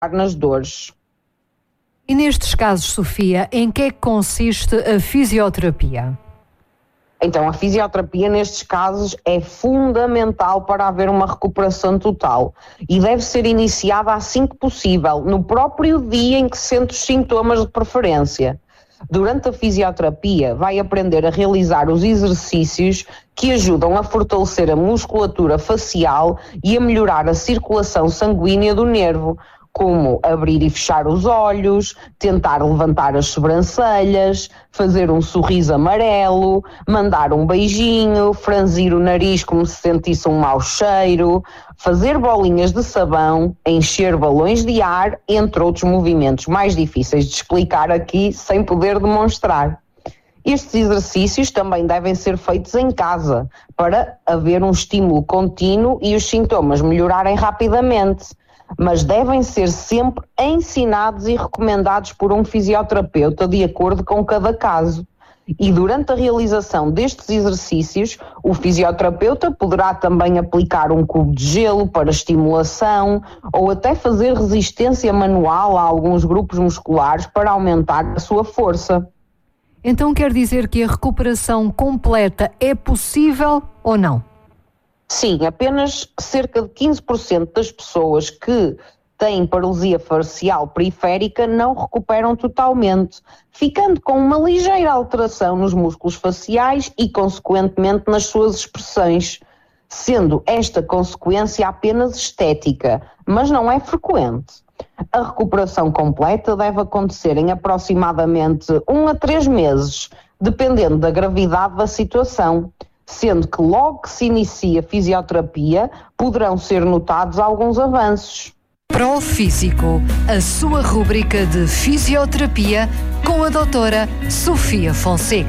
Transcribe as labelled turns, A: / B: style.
A: nas dores.
B: E nestes casos, Sofia, em que é que consiste a fisioterapia?
A: Então, a fisioterapia nestes casos é fundamental para haver uma recuperação total e deve ser iniciada assim que possível, no próprio dia em que sente os sintomas de preferência. Durante a fisioterapia, vai aprender a realizar os exercícios que ajudam a fortalecer a musculatura facial e a melhorar a circulação sanguínea do nervo, como abrir e fechar os olhos, tentar levantar as sobrancelhas, fazer um sorriso amarelo, mandar um beijinho, franzir o nariz como se sentisse um mau cheiro, fazer bolinhas de sabão, encher balões de ar, entre outros movimentos mais difíceis de explicar aqui sem poder demonstrar. Estes exercícios também devem ser feitos em casa para haver um estímulo contínuo e os sintomas melhorarem rapidamente, mas devem ser sempre ensinados e recomendados por um fisioterapeuta de acordo com cada caso. E durante a realização destes exercícios, o fisioterapeuta poderá também aplicar um cubo de gelo para estimulação ou até fazer resistência manual a alguns grupos musculares para aumentar a sua força.
B: Então quer dizer que a recuperação completa é possível ou não?
A: Sim, apenas cerca de 15% das pessoas que têm paralisia facial periférica não recuperam totalmente, ficando com uma ligeira alteração nos músculos faciais e, consequentemente, nas suas expressões, sendo esta consequência apenas estética, mas não é frequente. A recuperação completa deve acontecer em aproximadamente 1 a 3 meses, dependendo da gravidade da situação, sendo que logo que se inicia a fisioterapia poderão ser notados alguns avanços.
B: Profísico, a sua rúbrica de fisioterapia com a doutora Sofia Fonseca.